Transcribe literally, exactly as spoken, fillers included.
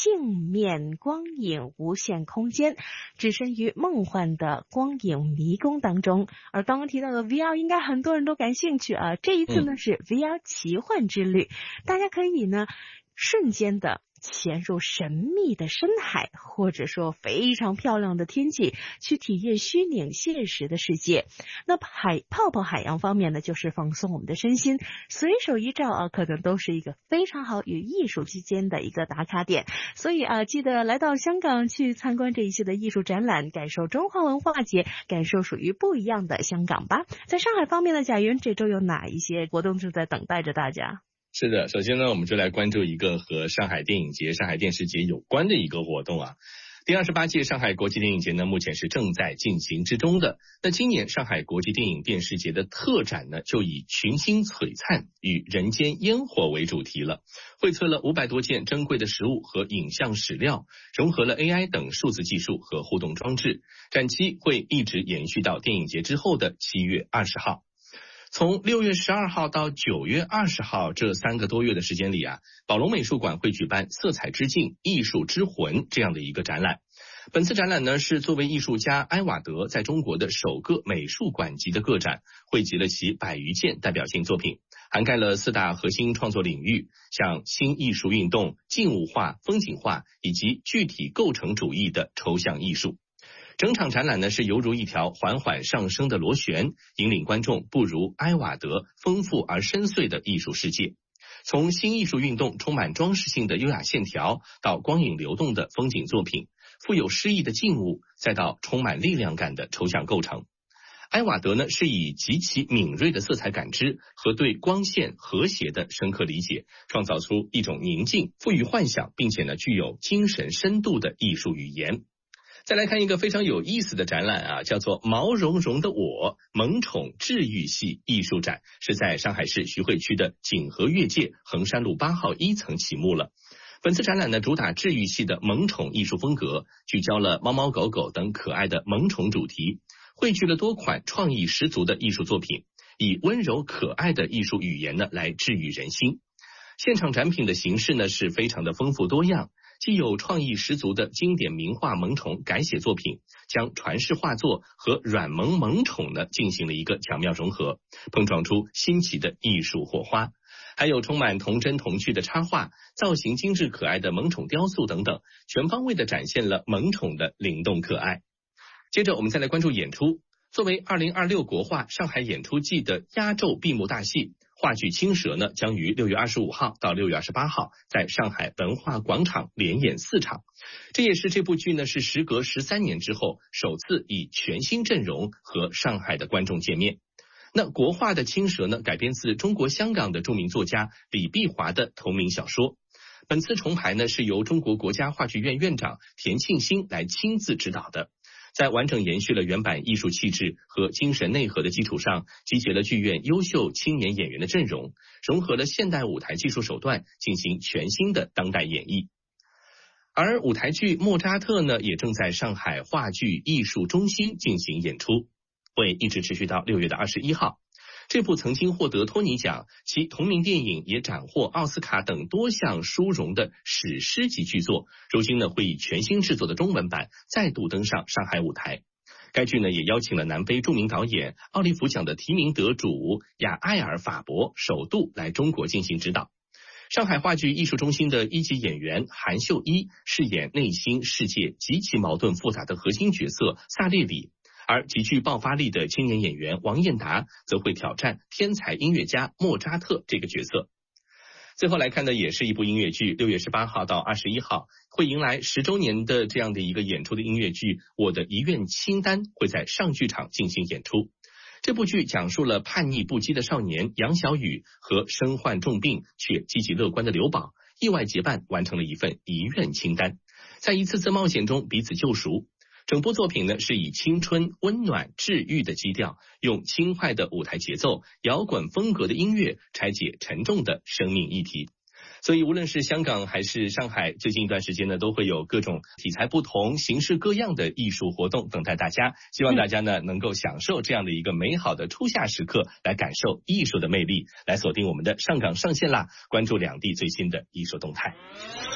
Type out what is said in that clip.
镜面光影无限空间，置身于梦幻的光影迷宫当中。而刚刚提到的 V R 应该很多人都感兴趣啊，这一次呢是 V R 奇幻之旅，大家可以呢瞬间的潜入神秘的深海，或者说非常漂亮的天气，去体验虚拟现实的世界。那海泡泡海洋方面呢，就是放松我们的身心，随手一照啊，可能都是一个非常好与艺术之间的一个打卡点。所以啊，记得来到香港去参观这一些的艺术展览，感受中华文化节，感受属于不一样的香港吧。在上海方面的贾云，这周有哪一些活动正在等待着大家？ 是的，首先呢，我们就来关注一个和上海电影节、上海电视节有关的一个活动啊。第二十八届上海国际电影节呢，目前是正在进行之中的。那今年上海国际电影电视节的特展呢，就以群星璀璨与人间烟火为主题了，绘测了五百多件珍贵的实物和影像史料，融合了 A I 等数字技术和互动装置。展期会一直延续到电影节之后的七月二十号。从六月十二号到九月二十号这三个多月的时间里啊，宝龙美术馆会举办色彩之境艺术之魂这样的一个展览。本次展览呢，是作为艺术家埃瓦德在中国的首个美术馆级的个展，汇集了其百余件代表性作品，涵盖了四大核心创作领域，像新艺术运动、静物画、风景画以及具体构成主义的抽象艺术。整场展览呢，是犹如一条缓缓上升的螺旋，引领观众步入埃瓦德丰富而深邃的艺术世界。从新艺术运动充满装饰性的优雅线条，到光影流动的风景作品，富有诗意的静物，再到充满力量感的抽象构成。埃瓦德呢，是以极其敏锐的色彩感知和对光线和谐的深刻理解，创造出一种宁静、富于幻想，并且呢具有精神深度的艺术语言。再来看一个非常有意思的展览啊，叫做毛茸茸的我萌宠治愈系艺术展，是在上海市徐汇区的锦和悦界衡山路八号一层启幕了。本次展览呢，主打治愈系的萌宠艺术风格，聚焦了猫猫狗狗等可爱的萌宠主题，汇聚了多款创意十足的艺术作品，以温柔可爱的艺术语言呢来治愈人心。现场展品的形式呢是非常的丰富多样，既有创意十足的经典名画萌宠改写作品，将传世画作和软萌萌宠呢进行了一个巧妙融合，碰撞出新奇的艺术火花。还有充满童真童趣的插画，造型精致可爱的萌宠雕塑等等，全方位的展现了萌宠的灵动可爱。接着我们再来关注演出。作为二零二六国画上海演出季的压轴闭幕大戏，话剧《青蛇》呢，将于六月二十五号到六月二十八号在上海文化广场连演四场。这也是这部剧呢是时隔十三年之后首次以全新阵容和上海的观众见面。那国画的《青蛇》呢，改编自中国香港的著名作家李碧华的同名小说。本次重排呢，是由中国国家话剧院院长田庆新来亲自指导的。在完整延续了原版艺术气质和精神内核的基础上，集结了剧院优秀青年演员的阵容，融合了现代舞台技术手段，进行全新的当代演绎。而舞台剧《莫扎特》呢，也正在上海话剧艺术中心进行演出，会一直持续到六月的二十一号。这部曾经获得托尼奖，其同名电影也斩获奥斯卡等多项殊荣的史诗级剧作，如今呢会以全新制作的中文版再度登上上海舞台。该剧呢也邀请了南非著名导演、奥利弗奖的提名得主雅埃尔·法伯首度来中国进行指导。上海话剧艺术中心的一级演员韩秀一饰演内心世界极其矛盾复杂的核心角色萨列里，而极具爆发力的青年演员王彦达则会挑战天才音乐家莫扎特这个角色。最后来看的也是一部音乐剧，六月十八号到二十一号会迎来十周年的这样的一个演出的音乐剧《我的遗愿清单》会在上剧场进行演出。这部剧讲述了叛逆不羁的少年杨小雨和身患重病却积极乐观的刘宝意外结伴完成了一份遗愿清单，在一次次冒险中彼此救赎。整部作品呢是以青春、温暖、治愈的基调，用轻快的舞台节奏、摇滚风格的音乐拆解沉重的生命议题。所以无论是香港还是上海，最近一段时间呢都会有各种题材不同、形式各样的艺术活动等待大家，希望大家呢能够享受这样的一个美好的初夏时刻，来感受艺术的魅力，来锁定我们的上港上线啦，关注两地最新的艺术动态。